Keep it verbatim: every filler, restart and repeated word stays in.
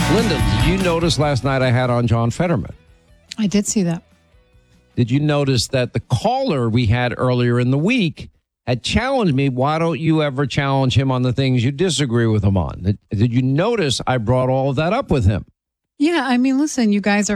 Linda, did you notice last night I had on John Fetterman? I did see that. Did you notice that the caller we had earlier in the week had challenged me? Why don't you ever challenge him on the things you disagree with him on? Did, did you notice I brought all of that up with him? Yeah, I mean, listen, you guys are